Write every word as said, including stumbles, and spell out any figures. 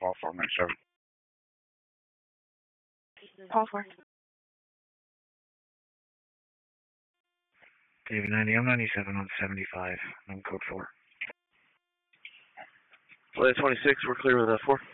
Paul four ninety-seven. Paul four. David ninety, I'm ninety-seven on seventy-five. I'm code four. Flight twenty-six, we're clear with uh, four.